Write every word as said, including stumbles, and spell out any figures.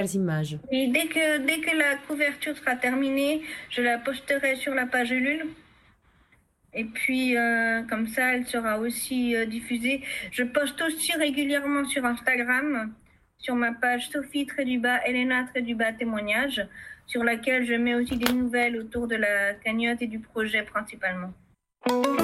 images. Et dès que, dès que la couverture sera terminée, je la posterai sur la page Ulule. Et puis, euh, comme ça, elle sera aussi euh, diffusée. Je poste aussi régulièrement sur Instagram, sur ma page Sophie Trédubat, Elena Trédubat témoignage, sur laquelle je mets aussi des nouvelles autour de la cagnotte et du projet principalement.